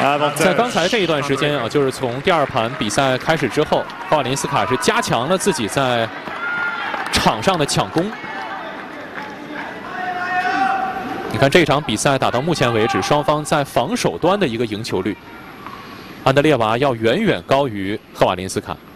在刚才这一段时间啊，就是从第2盘比赛开始之后，赫瓦林斯卡是加强了自己在场上的抢攻。你看这场比赛打到目前为止，双方在防守端的一个赢球率，安德烈娃要远远高于赫瓦林斯卡。